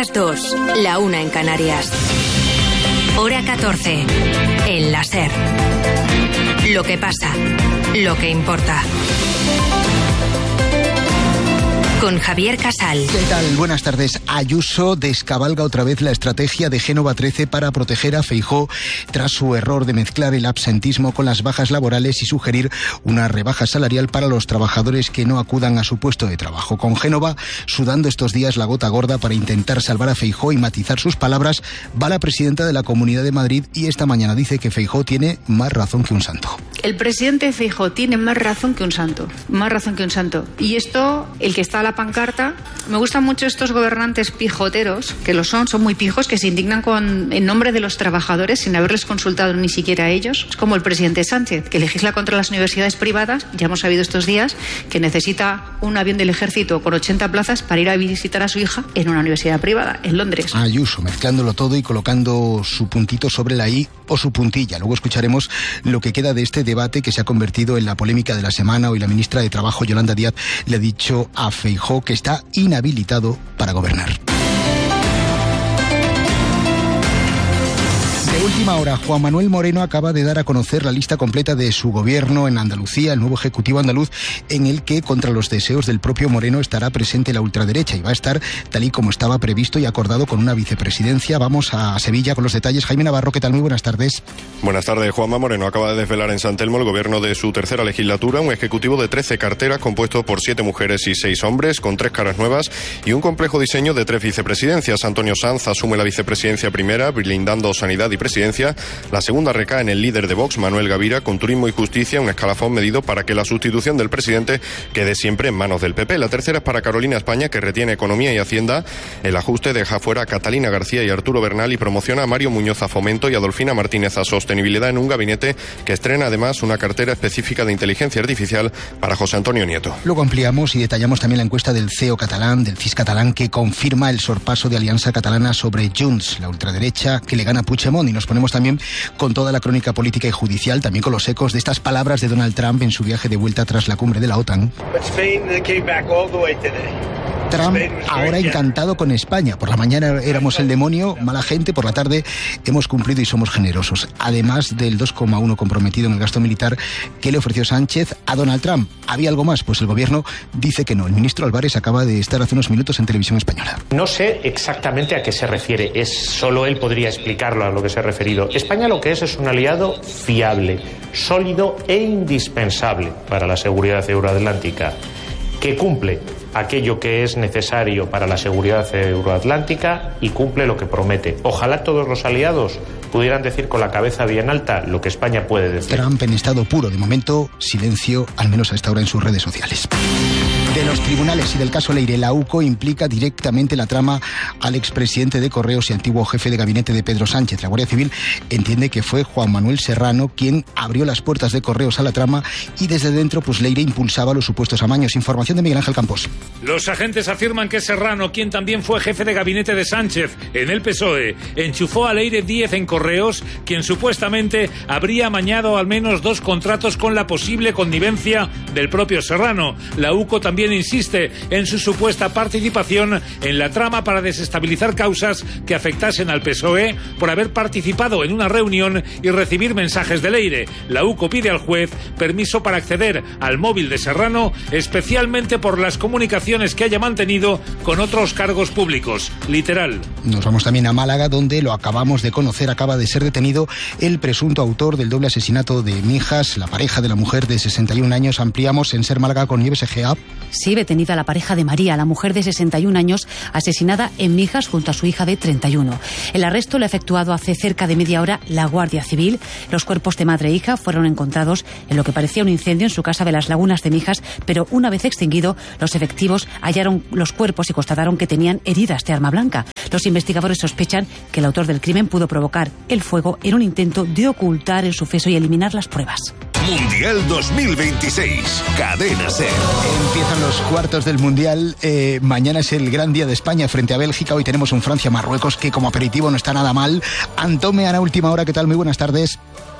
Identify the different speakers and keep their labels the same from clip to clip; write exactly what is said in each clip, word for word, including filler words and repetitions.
Speaker 1: las dos, la una en Canarias. Hora catorce, en la SER. Lo que pasa, lo que importa. Con Javier Casal.
Speaker 2: ¿Qué tal? Buenas tardes. Ayuso descabalga otra vez la estrategia de Génova trece para proteger a Feijóo tras su error de mezclar el absentismo con las bajas laborales y sugerir una rebaja salarial para los trabajadores que no acudan a su puesto de trabajo. Con Génova sudando estos días la gota gorda para intentar salvar a Feijóo y matizar sus palabras, va la presidenta de la Comunidad de Madrid y esta mañana dice que Feijóo tiene más razón que un santo.
Speaker 3: El presidente Feijóo tiene más razón que un santo, más razón que un santo. Y esto, el que está a la pancarta, me gustan mucho estos gobernantes pijoteros, que lo son, son muy pijos, que se indignan con, en nombre de los trabajadores sin haberles consultado ni siquiera a ellos. Es como el presidente Sánchez, que legisla contra las universidades privadas. Ya hemos sabido estos días que necesita un avión del ejército con ochenta plazas para ir a visitar a su hija en una universidad privada, en Londres.
Speaker 2: Ayuso, mezclándolo todo y colocando su puntito sobre la I o su puntilla. Luego escucharemos lo que queda de este debate que se ha convertido en la polémica de la semana. Hoy la ministra de Trabajo, Yolanda Díaz, le ha dicho a Feijóo que está inhabilitado para gobernar. De última hora, Juan Manuel Moreno acaba de dar a conocer la lista completa de su gobierno en Andalucía, el nuevo Ejecutivo andaluz, en el que, contra los deseos del propio Moreno, estará presente la ultraderecha y va a estar tal y como estaba previsto y acordado con una vicepresidencia. Vamos a Sevilla con los detalles. Jaime Navarro, ¿qué tal? Muy buenas tardes.
Speaker 4: Buenas tardes. Juanma Moreno acaba de desvelar en San Telmo el gobierno de su tercera legislatura, un ejecutivo de trece carteras compuesto por siete mujeres y seis hombres, con tres caras nuevas y un complejo diseño de tres vicepresidencias. Antonio Sanz asume la vicepresidencia primera, blindando sanidad y presidencia. La segunda recae en el líder de Vox, Manuel Gavira, con turismo y justicia, un escalafón medido para que la sustitución del presidente quede siempre en manos del P P. La tercera es para Carolina España, que retiene economía y hacienda. El ajuste deja fuera a Catalina García y Arturo Bernal y promociona a Mario Muñoz a Fomento y a Adolfina Martínez a Sostenibilidad, en un gabinete que estrena además una cartera específica de inteligencia artificial para José Antonio Nieto.
Speaker 2: Luego ampliamos y detallamos también la encuesta del C E O catalán, del C I S catalán, que confirma el sorpaso de Alianza Catalana sobre Junts, la ultraderecha que le gana a Puigdemont, y nos ponemos también con toda la crónica política y judicial, también con los ecos de estas palabras de Donald Trump en su viaje de vuelta tras la cumbre de la OTAN. Trump ahora encantado con España. Por la mañana éramos el demonio, mala gente, por la tarde hemos cumplido y somos generosos. Además del dos coma uno comprometido en el gasto militar que le ofreció Sánchez a Donald Trump. ¿Había algo más? Pues el gobierno dice que no. El ministro Álvarez acaba de estar hace unos minutos en Televisión Española.
Speaker 5: No sé exactamente a qué se refiere. Es solo él podría explicarlo a lo que se ha referido. España lo que es es un aliado fiable, sólido e indispensable para la seguridad euroatlántica, que cumple aquello que es necesario para la seguridad euroatlántica y cumple lo que promete. Ojalá todos los aliados pudieran decir con la cabeza bien alta lo que España puede decir.
Speaker 2: Trump en estado puro. De momento, silencio, al menos a esta hora en sus redes sociales. De los tribunales y del caso Leire, la U C O implica directamente la trama al expresidente de Correos y antiguo jefe de gabinete de Pedro Sánchez. La Guardia Civil entiende que fue Juan Manuel Serrano quien abrió las puertas de Correos a la trama y desde dentro pues Leire impulsaba los supuestos amaños. Información de Miguel Ángel Campos.
Speaker 6: Los agentes afirman que Serrano, quien también fue jefe de gabinete de Sánchez en el P S O E, enchufó a Leire Díez en Correos, quien supuestamente habría amañado al menos dos contratos con la posible connivencia del propio Serrano. La U C O también insiste en su supuesta participación en la trama para desestabilizar causas que afectasen al P S O E por haber participado en una reunión y recibir mensajes de Leire. La U C O pide al juez permiso para acceder al móvil de Serrano, especialmente por las comunicaciones que haya mantenido con otros cargos públicos. Literal.
Speaker 2: Nos vamos también a Málaga, donde lo acabamos de conocer, acaba de ser detenido el presunto autor del doble asesinato de Mijas, la pareja de la mujer de sesenta y un años. Ampliamos en Ser Málaga con Nieves Egea.
Speaker 7: Sí, detenida la pareja de María, la mujer de sesenta y un años, asesinada en Mijas junto a su hija de treinta y uno. El arresto lo ha efectuado hace cerca de media hora la Guardia Civil. Los cuerpos de madre e hija fueron encontrados en lo que parecía un incendio en su casa de las Lagunas de Mijas, pero una vez extinguido, los efectivos hallaron los cuerpos y constataron que tenían heridas de arma blanca. Los investigadores sospechan que el autor del crimen pudo provocar el fuego en un intento de ocultar el suceso y eliminar las pruebas.
Speaker 8: Mundial dos mil veintiséis, Cadena SER.
Speaker 2: Empiezan los cuartos del Mundial. Eh, mañana es el gran día de España frente a Bélgica. Hoy tenemos un Francia-Marruecos que como aperitivo no está nada mal. Antome, Ana, última hora, ¿qué tal? Muy buenas tardes.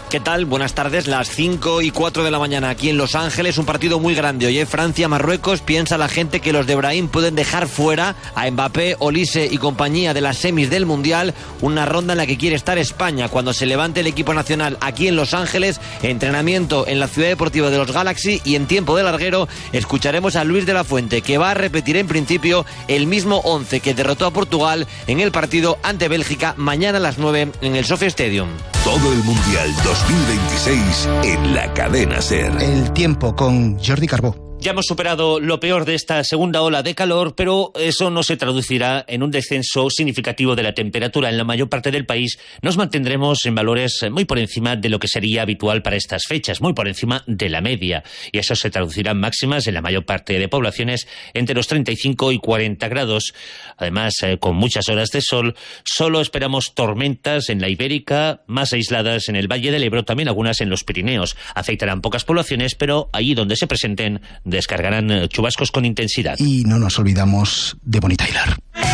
Speaker 9: ¿Qué tal? Buenas tardes, las cinco y cuatro de la mañana aquí en Los Ángeles, un partido muy grande. Hoy Francia-Marruecos, piensa la gente que los de Brahim pueden dejar fuera a Mbappé, Olise y compañía de las semis del Mundial, una ronda en la que quiere estar España cuando se levante el equipo nacional aquí en Los Ángeles, entrenamiento en la Ciudad Deportiva de los Galaxy y en tiempo de larguero escucharemos a Luis de la Fuente, que va a repetir en principio el mismo once que derrotó a Portugal en el partido ante Bélgica mañana a las nueve en el SoFi Stadium.
Speaker 8: Todo el Mundial dos mil veintiséis en la cadena SER.
Speaker 2: El tiempo con Jordi Carbó.
Speaker 10: Ya hemos superado lo peor de esta segunda ola de calor, pero eso no se traducirá en un descenso significativo de la temperatura. En la mayor parte del país nos mantendremos en valores muy por encima de lo que sería habitual para estas fechas, muy por encima de la media. Y eso se traducirá en máximas en la mayor parte de poblaciones entre los treinta y cinco y cuarenta grados. Además, eh, con muchas horas de sol, solo esperamos tormentas en la Ibérica, más aisladas en el Valle del Ebro, también algunas en los Pirineos. Afectarán pocas poblaciones, pero allí donde se presenten descargarán chubascos con intensidad.
Speaker 2: Y no nos olvidamos de Bonnie Tyler.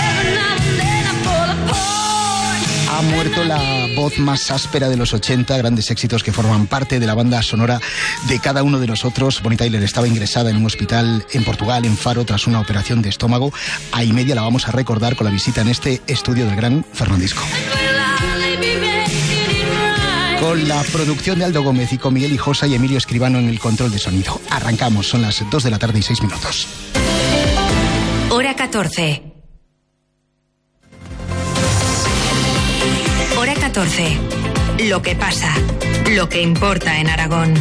Speaker 2: Ha muerto la voz más áspera de los ochenta, grandes éxitos que forman parte de la banda sonora de cada uno de nosotros. Bonnie Tyler estaba ingresada en un hospital en Portugal, en Faro, tras una operación de estómago. A y media la vamos a recordar con la visita en este estudio del gran Fernandisco. Con la producción de Aldo Gómez y con Miguel Hijosa y Emilio Escribano en el control de sonido. Arrancamos, son las dos de la tarde y seis minutos.
Speaker 1: Hora catorce. Hora catorce. Lo que pasa, lo que importa en Aragón.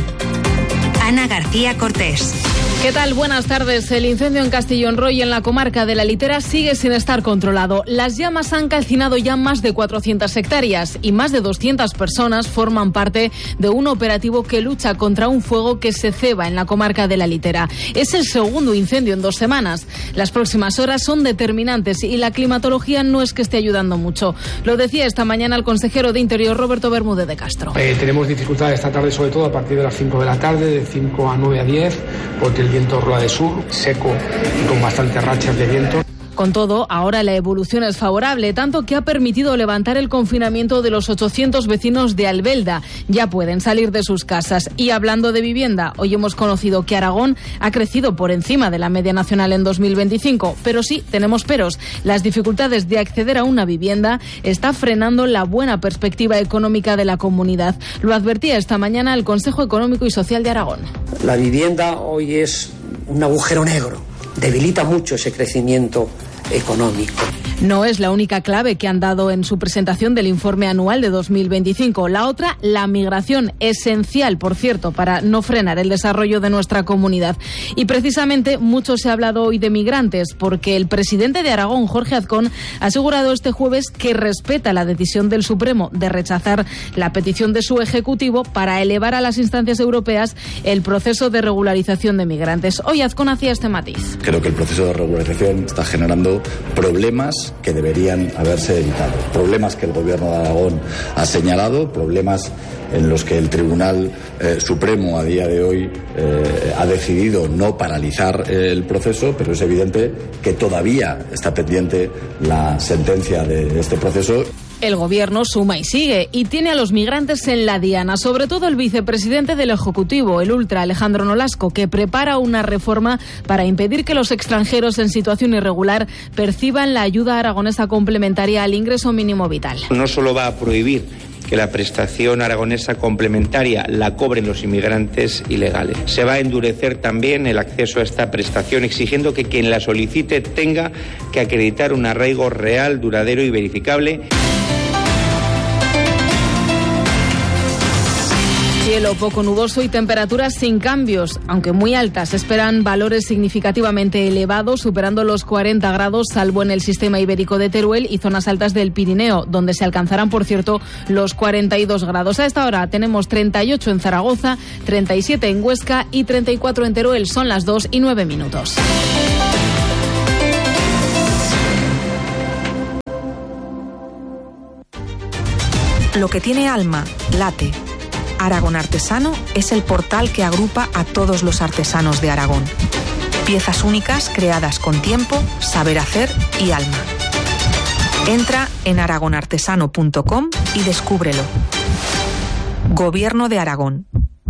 Speaker 1: Ana García Cortés.
Speaker 11: ¿Qué tal? Buenas tardes. El incendio en Castellón Roy, en la comarca de la Litera, sigue sin estar controlado. Las llamas han calcinado ya más de cuatrocientas hectáreas y más de doscientas personas forman parte de un operativo que lucha contra un fuego que se ceba en la comarca de la Litera. Es el segundo incendio en dos semanas. Las próximas horas son determinantes y la climatología no es que esté ayudando mucho. Lo decía esta mañana el consejero de Interior, Roberto Bermúdez de Castro.
Speaker 12: Eh, tenemos dificultades esta tarde, sobre todo a partir de las cinco de la tarde, de cinco a nueve a diez, porque el viento rola de sur, seco y con bastantes rachas de viento.
Speaker 11: Con todo, ahora la evolución es favorable, tanto que ha permitido levantar el confinamiento de los ochocientos vecinos de Albelda. Ya pueden salir de sus casas. Y hablando de vivienda, hoy hemos conocido que Aragón ha crecido por encima de la media nacional en dos mil veinticinco. Pero sí, tenemos peros. Las dificultades de acceder a una vivienda está frenando la buena perspectiva económica de la comunidad. Lo advertía esta mañana el Consejo Económico y Social de Aragón.
Speaker 13: La vivienda hoy es un agujero negro. Debilita mucho ese crecimiento económico.
Speaker 11: No es la única clave que han dado en su presentación del informe anual de dos mil veinticinco. La otra, la migración, esencial, por cierto, para no frenar el desarrollo de nuestra comunidad. Y precisamente mucho se ha hablado hoy de migrantes, porque el presidente de Aragón, Jorge Azcón, ha asegurado este jueves que respeta la decisión del Supremo de rechazar la petición de su Ejecutivo para elevar a las instancias europeas el proceso de regularización de migrantes. Hoy Azcón hacía este matiz.
Speaker 14: Creo que el proceso de regularización está generando problemas que deberían haberse evitado. Problemas que el Gobierno de Aragón ha señalado, problemas en los que el Tribunal eh, Supremo a día de hoy eh, ha decidido no paralizar eh, el proceso, pero es evidente que todavía está pendiente la sentencia de este proceso.
Speaker 11: El Gobierno suma y sigue y tiene a los migrantes en la diana, sobre todo el vicepresidente del Ejecutivo, el ultra Alejandro Nolasco, que prepara una reforma para impedir que los extranjeros en situación irregular perciban la ayuda aragonesa complementaria al ingreso mínimo vital.
Speaker 15: No solo va a prohibir que la prestación aragonesa complementaria la cobren los inmigrantes ilegales. Se va a endurecer también el acceso a esta prestación, exigiendo que quien la solicite tenga que acreditar un arraigo real, duradero y verificable.
Speaker 11: Cielo poco nuboso y temperaturas sin cambios, aunque muy altas. Esperan valores significativamente elevados, superando los cuarenta grados, salvo en el sistema ibérico de Teruel y zonas altas del Pirineo, donde se alcanzarán, por cierto, los cuarenta y dos grados. A esta hora tenemos treinta y ocho en Zaragoza, treinta y siete en Huesca y treinta y cuatro en Teruel. Son las dos y nueve minutos.
Speaker 16: Lo que tiene alma, late. Aragón Artesano es el portal que agrupa a todos los artesanos de Aragón. Piezas únicas creadas con tiempo, saber hacer y alma. Entra en aragonartesano punto com y descúbrelo. Gobierno de Aragón.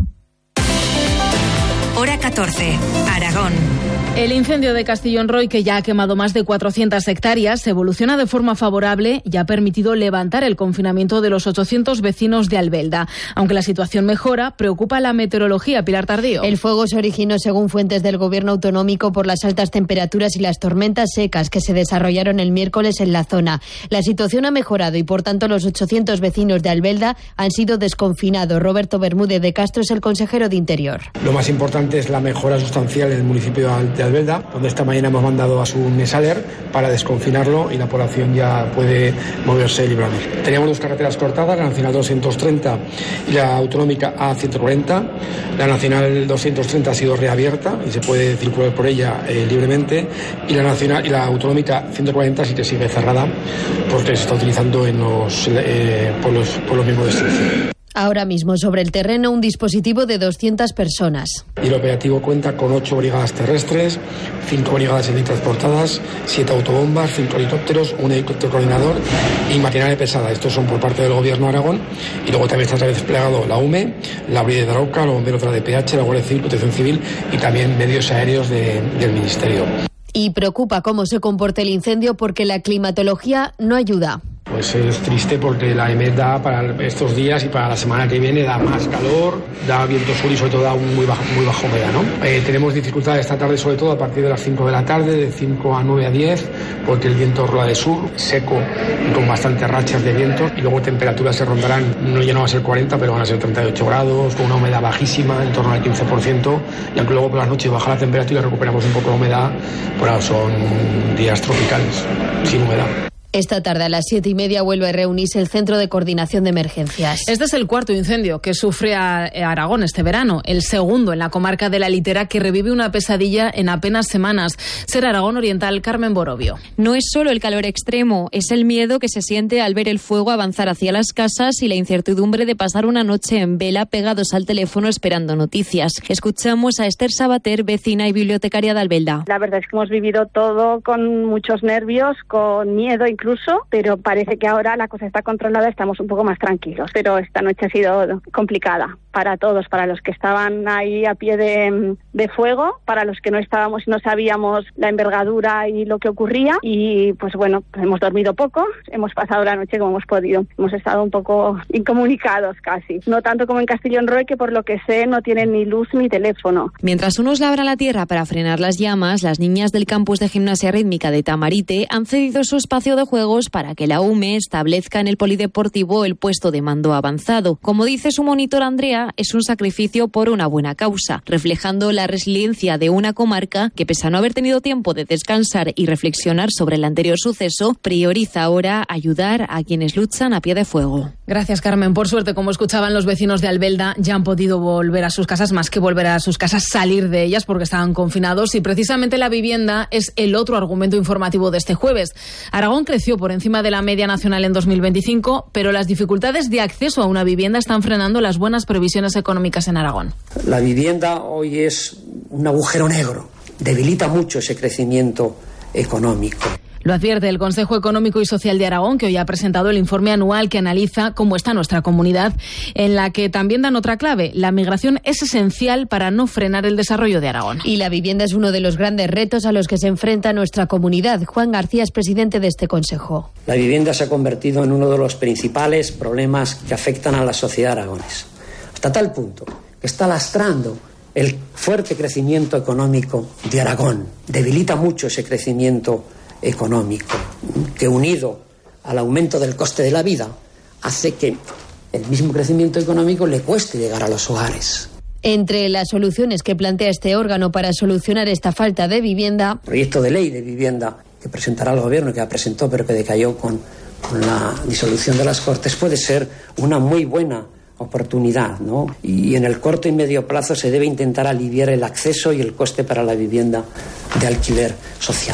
Speaker 1: Hora catorce, Aragón.
Speaker 11: El incendio de Castellón Roy, que ya ha quemado más de cuatrocientas hectáreas, evoluciona de forma favorable y ha permitido levantar el confinamiento de los ochocientos vecinos de Albelda. Aunque la situación mejora, preocupa la meteorología. Pilar Tardío.
Speaker 17: El fuego se originó, según fuentes del gobierno autonómico, por las altas temperaturas y las tormentas secas que se desarrollaron el miércoles en la zona. La situación ha mejorado y, por tanto, los ochocientos vecinos de Albelda han sido desconfinados. Roberto Bermúdez de Castro es el consejero de Interior.
Speaker 12: Lo más importante es la mejora sustancial en el municipio de Albelda, donde esta mañana hemos mandado a su Nesaler para desconfinarlo y la población ya puede moverse libremente. Teníamos dos carreteras cortadas, la Nacional doscientos treinta y la Autonómica A ciento cuarenta. La Nacional doscientos treinta ha sido reabierta y se puede circular por ella eh, libremente, y la Nacional y la Autonómica ciento cuarenta sí que sigue cerrada porque se está utilizando en los eh, pueblos, pueblos mismos de extinción.
Speaker 17: Ahora mismo, sobre el terreno, un dispositivo de doscientas personas.
Speaker 12: Y el operativo cuenta con ocho brigadas terrestres, cinco brigadas helitransportadas, siete autobombas, cinco helicópteros, un helicóptero coordinador y maquinaria pesada. Estos son por parte del Gobierno de Aragón, y luego también está desplegado la U M E, la Brigada de Arauca, los bomberos de la D P H, la Guardia Civil, Protección Civil y también medios aéreos de, del Ministerio.
Speaker 17: Y preocupa cómo se comporte el incendio porque la climatología no ayuda.
Speaker 12: Pues es triste porque la E M E da para estos días y para la semana que viene da más calor, da viento sur y sobre todo da un muy bajo, muy bajo humedad, ¿no? Eh, tenemos dificultades esta tarde, sobre todo a partir de las cinco de la tarde, de cinco a nueve a diez, porque el viento rola de sur, seco y con bastantes rachas de viento, y luego temperaturas se rondarán, no ya no va a ser cuarenta, pero van a ser treinta y ocho grados, con una humedad bajísima, en torno al quince por ciento, y aunque luego por las noches baja la temperatura y recuperamos un poco de humedad, pues son días tropicales, sin humedad.
Speaker 17: Esta tarde a las siete y media vuelve a reunirse el Centro de Coordinación de Emergencias.
Speaker 11: Este es el cuarto incendio que sufre a Aragón este verano, el segundo en la comarca de la Litera, que revive una pesadilla en apenas semanas. Ser Aragón Oriental, Carmen Borovio.
Speaker 18: No es solo el calor extremo, es el miedo que se siente al ver el fuego avanzar hacia las casas y la incertidumbre de pasar una noche en vela pegados al teléfono esperando noticias. Escuchamos a Esther Sabater, vecina y bibliotecaria de Albelda.
Speaker 19: La verdad es que hemos vivido todo con muchos nervios, con miedo incluso. Incluso, pero parece que ahora la cosa está controlada, estamos un poco más tranquilos. Pero esta noche ha sido complicada para todos, para los que estaban ahí a pie de, de fuego, para los que no estábamos y no sabíamos la envergadura y lo que ocurría. Y pues bueno, hemos dormido poco, hemos pasado la noche como hemos podido. Hemos estado un poco incomunicados casi. No tanto como en Castellón Roy, que por lo que sé no tienen ni luz ni teléfono.
Speaker 18: Mientras unos labran la tierra para frenar las llamas, las niñas del campus de gimnasia rítmica de Tamarite han cedido su espacio de juegos para que la U M E establezca en el polideportivo el puesto de mando avanzado. Como dice su monitor Andrea, es un sacrificio por una buena causa, reflejando la resiliencia de una comarca que, pese a no haber tenido tiempo de descansar y reflexionar sobre el anterior suceso, prioriza ahora ayudar a quienes luchan a pie de fuego.
Speaker 11: Gracias, Carmen. Por suerte, como escuchaban los vecinos de Albelda, ya han podido volver a sus casas, más que volver a sus casas, salir de ellas porque estaban confinados, y precisamente la vivienda es el otro argumento informativo de este jueves. Aragón creció por encima de la media nacional en dos mil veinticinco, pero las dificultades de acceso a una vivienda están frenando las buenas previsiones económicas en Aragón.
Speaker 13: La vivienda hoy es un agujero negro, debilita mucho ese crecimiento económico.
Speaker 11: Lo advierte el Consejo Económico y Social de Aragón, que hoy ha presentado el informe anual que analiza cómo está nuestra comunidad, en la que también dan otra clave: la migración es esencial para no frenar el desarrollo de Aragón.
Speaker 17: Y la vivienda es uno de los grandes retos a los que se enfrenta nuestra comunidad. Juan García es presidente de este consejo.
Speaker 13: La vivienda se ha convertido en uno de los principales problemas que afectan a la sociedad aragonesa, hasta tal punto que está lastrando el fuerte crecimiento económico de Aragón. Debilita mucho ese crecimiento económico, que unido al aumento del coste de la vida hace que el mismo crecimiento económico le cueste llegar a los hogares.
Speaker 17: Entre las soluciones que plantea este órgano para solucionar esta falta de vivienda,
Speaker 13: proyecto de ley de vivienda que presentará el gobierno, que ya presentó pero que decayó con, con la disolución de las Cortes, puede ser una muy buena oportunidad, ¿no? Y en el corto y medio plazo se debe intentar aliviar el acceso y el coste para la vivienda de alquiler social.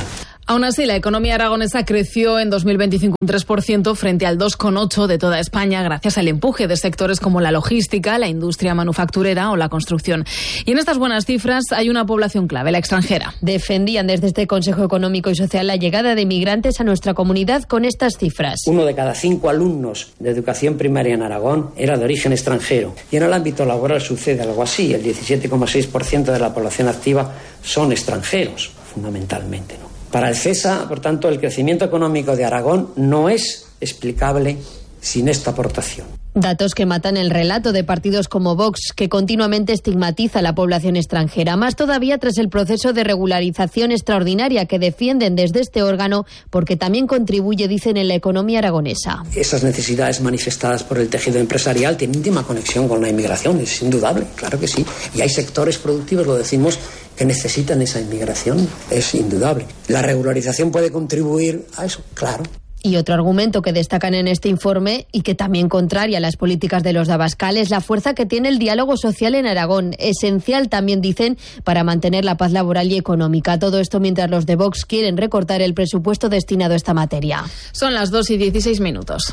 Speaker 11: Aún así, la economía aragonesa creció en dos mil veinticinco un tres por ciento frente al dos coma ocho por ciento de toda España, gracias al empuje de sectores como la logística, la industria manufacturera o la construcción. Y en estas buenas cifras hay una población clave, la extranjera.
Speaker 17: Defendían desde este Consejo Económico y Social la llegada de migrantes a nuestra comunidad con estas cifras.
Speaker 13: Uno de cada cinco alumnos de educación primaria en Aragón era de origen extranjero. Y en el ámbito laboral sucede algo así. El diecisiete coma seis por ciento de la población activa son extranjeros, fundamentalmente, ¿no? Para el CESA, por tanto, el crecimiento económico de Aragón no es explicable sin esta aportación.
Speaker 17: Datos que matan el relato de partidos como Vox, que continuamente estigmatiza a la población extranjera, más todavía tras el proceso de regularización extraordinaria que defienden desde este órgano, porque también contribuye, dicen, en la economía aragonesa.
Speaker 13: Esas necesidades manifestadas por el tejido empresarial tienen íntima conexión con la inmigración, es indudable, claro que sí. Y hay sectores productivos, lo decimos, que necesitan esa inmigración, es indudable. La regularización puede contribuir a eso, claro.
Speaker 17: Y otro argumento que destacan en este informe y que también contraria a las políticas de los de Abascal es la fuerza que tiene el diálogo social en Aragón, esencial también dicen para mantener la paz laboral y económica. Todo esto mientras los de Vox quieren recortar el presupuesto destinado a esta materia.
Speaker 11: Son las dos y dieciséis minutos.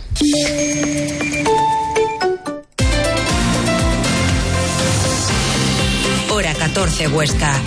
Speaker 1: Hora catorce, Huesca.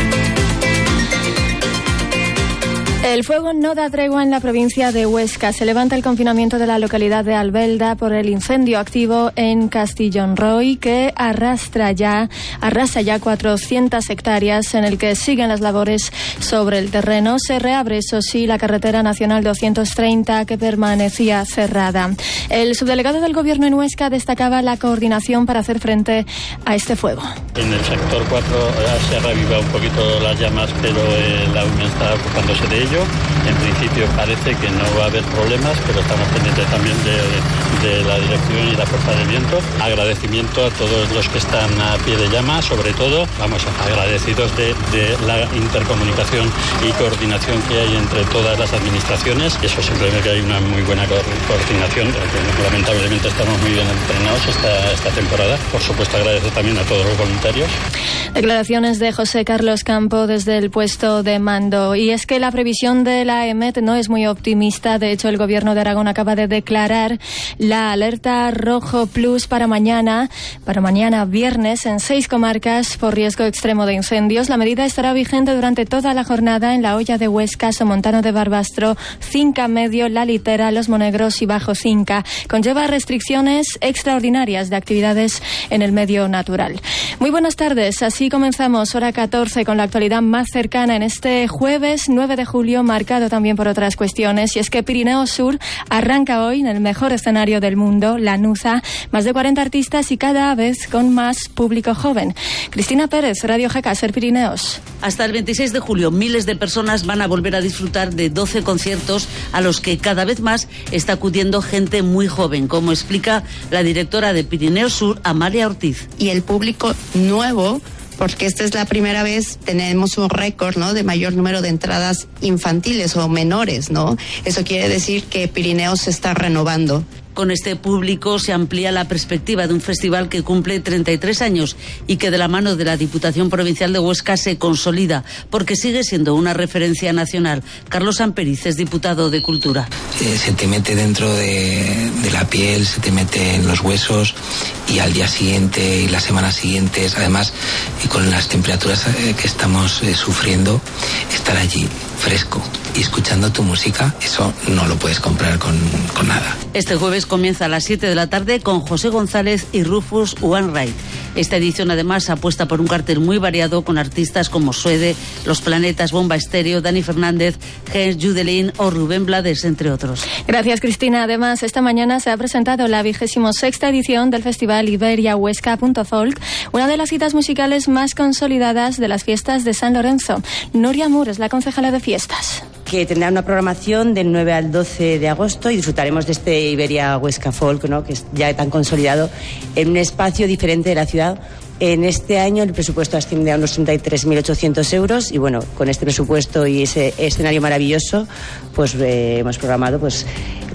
Speaker 20: El fuego no da tregua en la provincia de Huesca. Se levanta el confinamiento de la localidad de Albelda por el incendio activo en Castillón Roy, que arrastra ya, arrasa ya cuatrocientas hectáreas, en el que siguen las labores sobre el terreno. Se reabre, eso sí, la carretera nacional doscientos treinta, que permanecía cerrada. El subdelegado del Gobierno en Huesca destacaba la coordinación para hacer frente a este fuego.
Speaker 21: En el sector cuatro se ha reavivado un poquito las llamas, pero eh, la U M E está ocupándose de ello. En principio parece que no va a haber problemas, pero estamos pendientes también de, de la dirección y la fuerza del viento. Agradecimiento a todos los que están a pie de llama, sobre todo, vamos, agradecidos de, de la intercomunicación y coordinación que hay entre todas las administraciones. Eso simplemente que hay una muy buena coordinación. Lamentablemente estamos muy bien entrenados esta, esta temporada. Por supuesto, agradecer también a todos los voluntarios.
Speaker 20: Declaraciones de José Carlos Campo desde el puesto de mando. Y es que la previsión de la E M E T no es muy optimista. De hecho, el Gobierno de Aragón acaba de declarar la alerta rojo plus para mañana, para mañana viernes, en seis comarcas por riesgo extremo de incendios. La medida estará vigente durante toda la jornada en La Hoya de Huesca, Somontano de Barbastro, Cinca Medio, La Litera, Los Monegros y Bajo Cinca. Conlleva restricciones extraordinarias de actividades en el medio natural. Muy buenas tardes. Así comenzamos hora catorce con la actualidad más cercana en este jueves nueve de julio, marcado también por otras cuestiones, y es que Pirineo Sur arranca hoy en el mejor escenario del mundo, la Nuza, más de cuarenta artistas y cada vez con más público joven. Cristina Pérez, Radio Jaca, Ser Pirineos.
Speaker 22: Hasta el veintiséis de julio, miles de personas van a volver a disfrutar de doce conciertos a los que cada vez más está acudiendo gente muy joven, como explica la directora de Pirineo Sur, Amalia Ortiz.
Speaker 23: Y el público nuevo, porque esta es la primera vez, tenemos un récord, ¿no?, de mayor número de entradas infantiles o menores, ¿no? Eso quiere decir que Pirineos se está renovando.
Speaker 22: Con este público se amplía la perspectiva de un festival que cumple treinta y tres años y que de la mano de la Diputación Provincial de Huesca se consolida, porque sigue siendo una referencia nacional. Carlos Amperiz es diputado de Cultura.
Speaker 24: Eh, se te mete dentro de, de la piel, se te mete en los huesos, y al día siguiente y las semanas siguientes, además, y con las temperaturas eh, que estamos eh, sufriendo, estar allí fresco y escuchando tu música, eso no lo puedes comprar con, con nada.
Speaker 22: Este jueves comienza a las siete de la tarde con José González y Rufus Wainwright. Esta edición además apuesta por un cartel muy variado con artistas como Suede, Los Planetas, Bomba Estéreo, Dani Fernández, Gens Judelín o Rubén Blades, entre otros.
Speaker 20: Gracias, Cristina. Además, esta mañana se ha presentado la vigésima sexta edición del Festival Iberia Huesca punto folk, una de las citas musicales más consolidadas de las fiestas de San Lorenzo. Nuria Mur es la concejala de fiestas.
Speaker 25: Que tendrá una programación del nueve al doce de agosto y disfrutaremos de este Iberia Huesca Folk, ¿no?, que es ya tan consolidado, en un espacio diferente de la ciudad. En este año el presupuesto asciende a unos treinta y tres mil ochocientos euros y bueno, con este presupuesto y ese escenario maravilloso, pues eh, hemos programado pues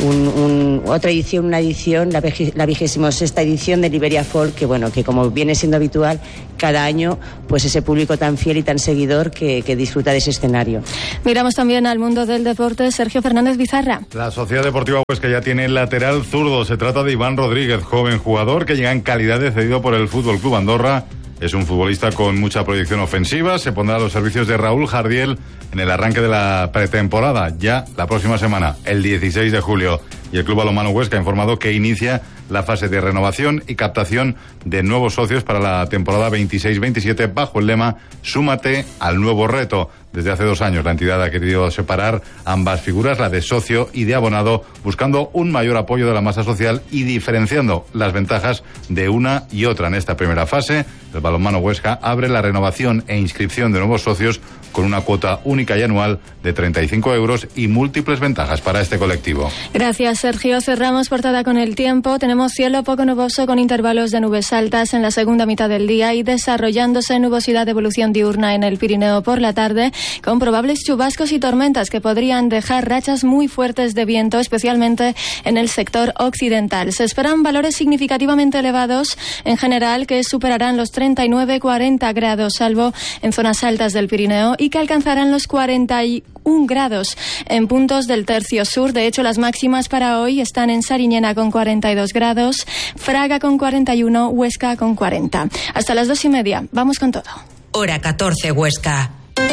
Speaker 25: un, un, otra edición, una edición, la, la vigésima sexta edición del Iberia Folk, que bueno, que como viene siendo habitual, cada año, pues ese público tan fiel y tan seguidor que, que disfruta de ese escenario.
Speaker 20: Miramos también al mundo del deporte. Sergio Fernández Bizarra.
Speaker 3: La Sociedad Deportiva Huesca ya tiene lateral zurdo. Se trata de Iván Rodríguez, joven jugador que llega en calidad de cedido por el Fútbol Club Andorra. Es un futbolista con mucha proyección ofensiva. Se pondrá a los servicios de Raúl Jardiel en el arranque de la pretemporada, ya la próxima semana, el dieciséis de julio. Y el Club Balonmano Huesca ha informado que inicia la fase de renovación y captación de nuevos socios para la temporada veintiséis veintisiete bajo el lema Súmate al nuevo reto. Desde hace dos años la entidad ha querido separar ambas figuras, la de socio y de abonado, buscando un mayor apoyo de la masa social y diferenciando las ventajas de una y otra. En esta primera fase, el Balonmano Huesca abre la renovación e inscripción de nuevos socios con una cuota única y anual de treinta y cinco euros y múltiples ventajas para este colectivo.
Speaker 20: Gracias, Sergio. Cerramos portada con el tiempo. Tenemos cielo poco nuboso con intervalos de nubes altas en la segunda mitad del día y desarrollándose nubosidad de evolución diurna en el Pirineo por la tarde, con probables chubascos y tormentas que podrían dejar rachas muy fuertes de viento, especialmente en el sector occidental. Se esperan valores significativamente elevados en general, que superarán los treinta y nueve a cuarenta grados, salvo en zonas altas del Pirineo, y que alcanzarán los cuarenta y un grados en puntos del tercio sur. De hecho, las máximas para hoy están en Sariñena con cuarenta y dos grados, Fraga con cuarenta y uno, Huesca con cuarenta. Hasta las dos y media. Vamos con todo.
Speaker 1: Hora catorce, Huesca.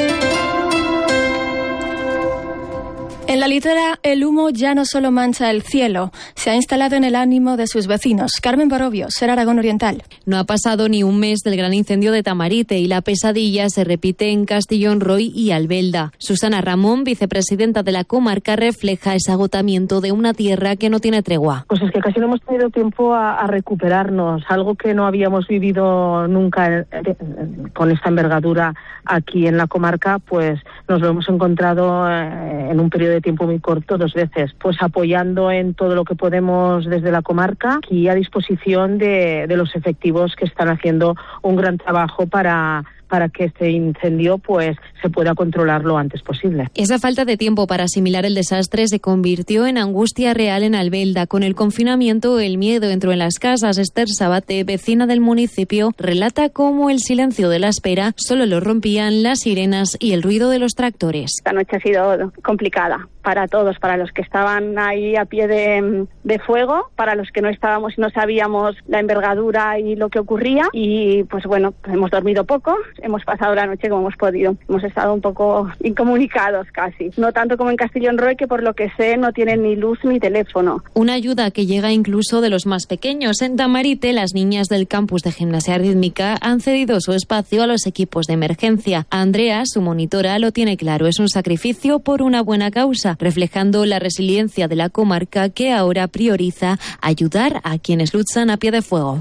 Speaker 20: En la litera, el humo ya no solo mancha el cielo, se ha instalado en el ánimo de sus vecinos. Carmen Borobio, Ser Aragón Oriental.
Speaker 18: No ha pasado ni un mes del gran incendio de Tamarite y la pesadilla se repite en Castellón Roy y Albelda. Susana Ramón, vicepresidenta de la comarca, refleja ese agotamiento de una tierra que no tiene tregua.
Speaker 4: Pues es que casi no hemos tenido tiempo a, a recuperarnos, algo que no habíamos vivido nunca eh, eh, con esta envergadura aquí en la comarca, pues nos lo hemos encontrado eh, en un periodo de tiempo muy corto dos veces, pues apoyando en todo lo que podemos desde la comarca y a disposición de, de los efectivos que están haciendo un gran trabajo para para que este incendio pues se pueda controlar lo antes posible.
Speaker 18: Esa falta de tiempo para asimilar el desastre se convirtió en angustia real en Albelda. Con el confinamiento, el miedo entró en las casas. Esther Sabate, vecina del municipio, relata cómo el silencio de la espera solo lo rompían las sirenas y el ruido de los tractores.
Speaker 19: Esta noche ha sido complicada para todos, para los que estaban ahí a pie de, de fuego, para los que no estábamos y no sabíamos la envergadura y lo que ocurría. Y pues bueno, hemos dormido poco, hemos pasado la noche como hemos podido. Hemos estado un poco incomunicados casi. No tanto como en Castellón Roy, que por lo que sé no tienen ni luz ni teléfono.
Speaker 18: Una ayuda que llega incluso de los más pequeños. En Tamarite, las niñas del campus de gimnasia rítmica han cedido su espacio a los equipos de emergencia. Andrea, su monitora, lo tiene claro. Es un sacrificio por una buena causa, reflejando la resiliencia de la comarca, que ahora prioriza ayudar a quienes luchan a pie de fuego.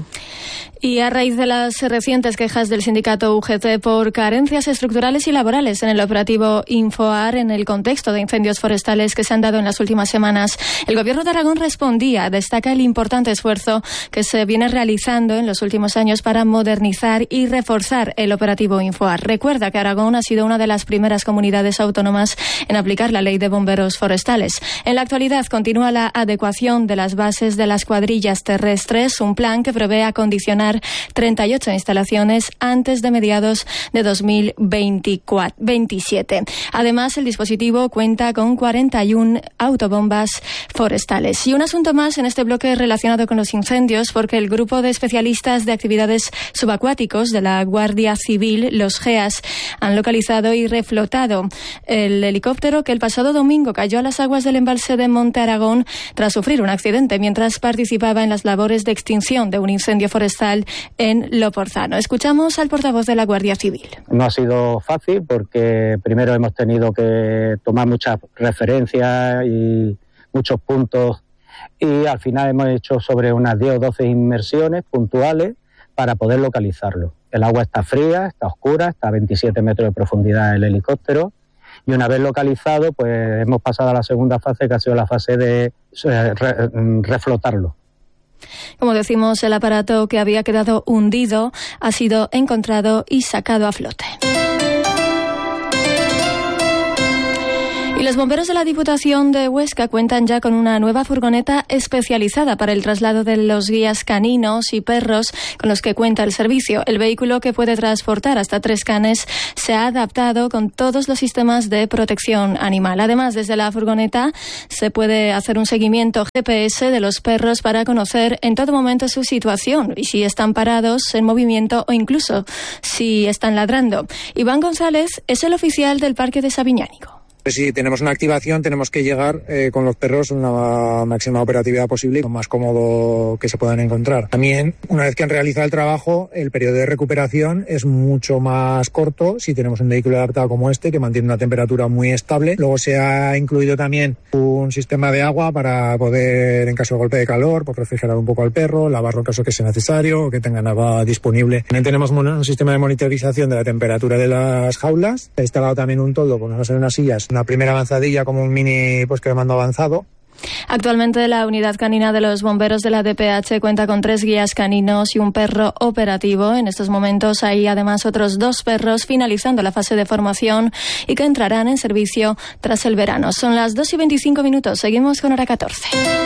Speaker 20: Y a raíz de las recientes quejas del sindicato U G T por carencias estructurales y laborales en el operativo Infoar, en el contexto de incendios forestales que se han dado en las últimas semanas, el Gobierno de Aragón respondía. Destaca el importante esfuerzo que se viene realizando en los últimos años para modernizar y reforzar el operativo Infoar. Recuerda que Aragón ha sido una de las primeras comunidades autónomas en aplicar la ley de bomberos forestales. En la actualidad continúa la adecuación de las bases de las cuadrillas terrestres, un plan que prevé acondicionar treinta y ocho instalaciones antes de mediados de dos mil veintisiete. Además, el dispositivo cuenta con cuarenta y una autobombas forestales. Y un asunto más en este bloque relacionado con los incendios, porque el grupo de especialistas de actividades subacuáticos de la Guardia Civil, los G E A S, han localizado y reflotado el helicóptero que el pasado domingo cayó a las aguas del embalse de Monte Aragón tras sufrir un accidente mientras participaba en las labores de extinción de un incendio forestal en Loporzano. Escuchamos al portavoz de la Guardia Civil.
Speaker 5: No ha sido fácil porque primero hemos tenido que tomar muchas referencias y muchos puntos, y al final hemos hecho sobre unas diez o doce inmersiones puntuales para poder localizarlo. El agua está fría, está oscura, está a veintisiete metros de profundidad el helicóptero, y una vez localizado pues hemos pasado a la segunda fase, que ha sido la fase de eh, re, reflotarlo.
Speaker 20: Como decimos, el aparato que había quedado hundido ha sido encontrado y sacado a flote. Y los bomberos de la Diputación de Huesca cuentan ya con una nueva furgoneta especializada para el traslado de los guías caninos y perros con los que cuenta el servicio. El vehículo, que puede transportar hasta tres canes, se ha adaptado con todos los sistemas de protección animal. Además, desde la furgoneta se puede hacer un seguimiento G P S de los perros para conocer en todo momento su situación y si están parados, en movimiento o incluso si están ladrando. Iván González es el oficial del Parque de Sabiñánigo.
Speaker 6: Si tenemos una activación, tenemos que llegar eh, con los perros a una máxima operatividad posible, lo más cómodo que se puedan encontrar. También, una vez que han realizado el trabajo, el periodo de recuperación es mucho más corto si tenemos un vehículo adaptado como este, que mantiene una temperatura muy estable. Luego se ha incluido también un sistema de agua para poder, en caso de golpe de calor, pues refrigerar un poco al perro, lavarlo en caso que sea necesario o que tengan agua disponible. También tenemos un sistema de monitorización de la temperatura de las jaulas. Se ha instalado también un toldo con unas, unas sillas, una primera avanzadilla como un mini pues que de mando avanzado.
Speaker 20: Actualmente la unidad canina de los bomberos de la D P H cuenta con tres guías caninos y un perro operativo. En estos momentos hay además otros dos perros finalizando la fase de formación y que entrarán en servicio tras el verano. Son las dos y veinticinco minutos. Seguimos con Hora catorce.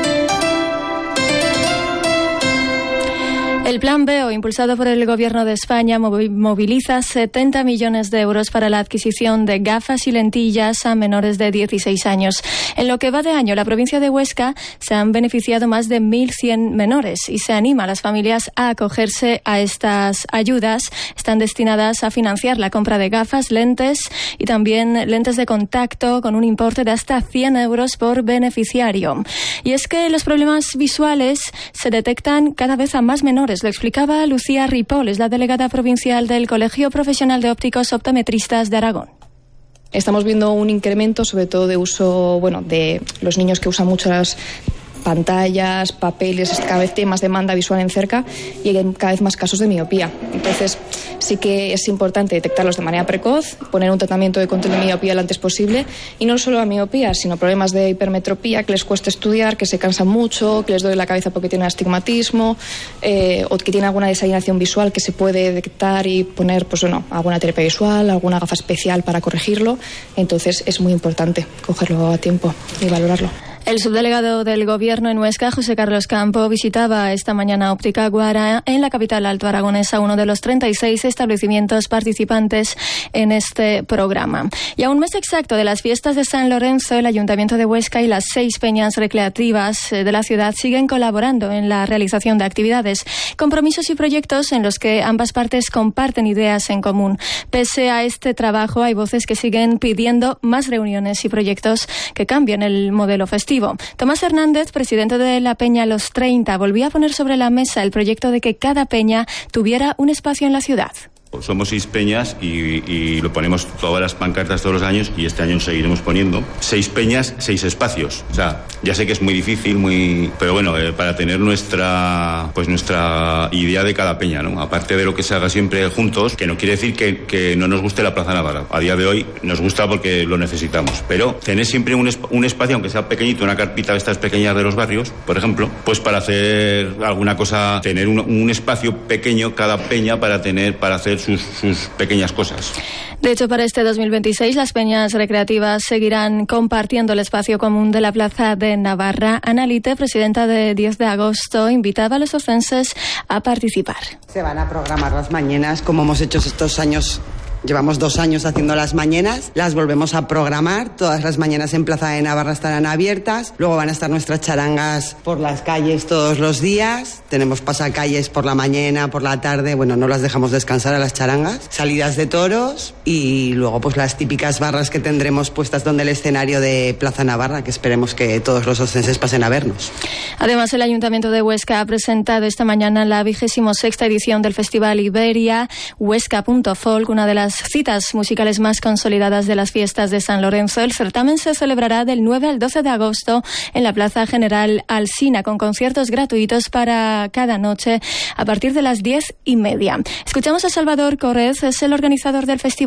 Speaker 20: El Plan B O, impulsado por el Gobierno de España, moviliza setenta millones de euros para la adquisición de gafas y lentillas a menores de dieciséis años. En lo que va de año, la provincia de Huesca se han beneficiado más de mil cien menores y se anima a las familias a acogerse a estas ayudas. Están destinadas a financiar la compra de gafas, lentes y también lentes de contacto con un importe de hasta cien euros por beneficiario. Y es que los problemas visuales se detectan cada vez a más menores. Lo explicaba Lucía Ripoll, es la delegada provincial del Colegio Profesional de Ópticos Optometristas de Aragón.
Speaker 7: Estamos viendo un incremento, sobre todo de uso, bueno, de los niños que usan mucho las pantallas, papeles, cada vez hay más demanda visual en cerca y hay cada vez más casos de miopía. Entonces, sí que es importante detectarlos de manera precoz, poner un tratamiento de control de miopía lo antes posible, y no solo la miopía, sino problemas de hipermetropía, que les cuesta estudiar, que se cansan mucho, que les duele la cabeza porque tienen astigmatismo, eh, o que tienen alguna desalineación visual que se puede detectar y poner, pues bueno, alguna terapia visual, alguna gafa especial para corregirlo. Entonces, es muy importante cogerlo a tiempo y valorarlo.
Speaker 20: El subdelegado del Gobierno en Huesca, José Carlos Campo, visitaba esta mañana Óptica Guara en la capital alto aragonesa, uno de los treinta y seis establecimientos participantes en este programa. Y a un mes exacto de las fiestas de San Lorenzo, el Ayuntamiento de Huesca y las seis peñas recreativas de la ciudad siguen colaborando en la realización de actividades, compromisos y proyectos en los que ambas partes comparten ideas en común. Pese a este trabajo, hay voces que siguen pidiendo más reuniones y proyectos que cambien el modelo festivo. Tomás Hernández, presidente de la Peña Los treinta, volvió a poner sobre la mesa el proyecto de que cada peña tuviera un espacio en la ciudad.
Speaker 8: Somos seis peñas y, y lo ponemos todas las pancartas todos los años y este año seguiremos poniendo. Seis peñas, seis espacios. O sea, ya sé que es muy difícil, muy, pero bueno, eh, para tener nuestra, pues nuestra idea de cada peña, ¿no? Aparte de lo que se haga siempre juntos, que no quiere decir que, que no nos guste la Plaza Navarra. A día de hoy nos gusta porque lo necesitamos. Pero tener siempre un, un espacio, aunque sea pequeñito, una carpita de estas pequeñas de los barrios, por ejemplo, pues para hacer alguna cosa, tener un, un espacio pequeño cada peña para tener, para hacer Sus, sus pequeñas cosas.
Speaker 20: De hecho, para este dos mil veintiséis las peñas recreativas seguirán compartiendo el espacio común de la Plaza de Navarra. Ana Lite, presidenta de diez de agosto, invitaba a los ocenses a participar.
Speaker 9: Se van a programar las mañanas como hemos hecho estos años. Llevamos dos años haciendo las mañanas, las volvemos a programar, todas las mañanas en Plaza de Navarra estarán abiertas, luego van a estar nuestras charangas por las calles todos los días, tenemos pasacalles por la mañana, por la tarde, bueno, no las dejamos descansar a las charangas, salidas de toros y luego pues las típicas barras que tendremos puestas donde el escenario de Plaza Navarra, que esperemos que todos los ocenses pasen a vernos.
Speaker 20: Además, el Ayuntamiento de Huesca ha presentado esta mañana la vigésimo sexta edición del Festival Iberia, Huesca.folk, una de las citas musicales más consolidadas de las fiestas de San Lorenzo. El certamen se celebrará del nueve al doce de agosto en la Plaza General Alsina, con conciertos gratuitos para cada noche a partir de las diez y media. Escuchamos a Salvador Correz, es el organizador del festival.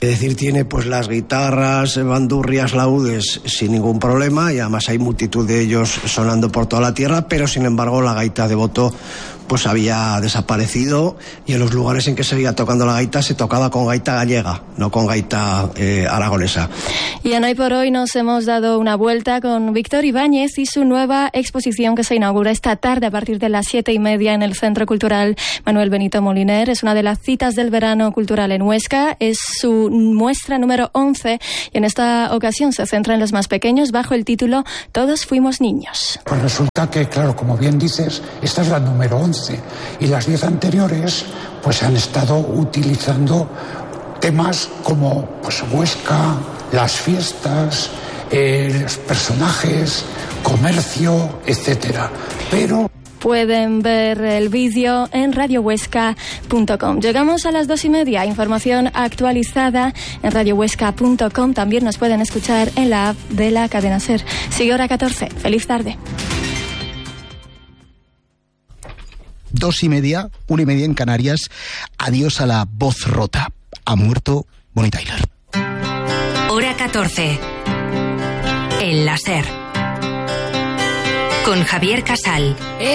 Speaker 2: Es decir, tiene pues las guitarras, bandurrias, laúdes sin ningún problema, y además hay multitud de ellos sonando por toda la tierra, pero sin embargo la gaita de boto pues había desaparecido, y en los lugares en que se seguía tocando la gaita se tocaba con gaita gallega, no con gaita eh, aragonesa.
Speaker 20: Y en Hoy por Hoy nos hemos dado una vuelta con Víctor Ibáñez y su nueva exposición que se inaugura esta tarde a partir de las siete y media en el Centro Cultural Manuel Benito Moliner. Es una de las citas del verano cultural en Huesca, es su muestra número once y en esta ocasión se centra en los más pequeños bajo el título Todos fuimos niños.
Speaker 10: Pues resulta que, claro, como bien dices, esta es la número once. Y las diez anteriores pues han estado utilizando temas como pues Huesca, las fiestas, eh, los personajes, comercio, etcétera. Pero
Speaker 20: pueden ver el vídeo en radio huesca punto com. Llegamos a las dos y media. Información actualizada en radio huesca punto com. También nos pueden escuchar en la app de la cadena SER. Sigue hora catorce. Feliz tarde.
Speaker 14: Dos y media, una y media en Canarias. Adiós a la voz rota. Ha muerto Bonnie Tyler.
Speaker 1: Hora catorce. En la SER. Con Javier Casal.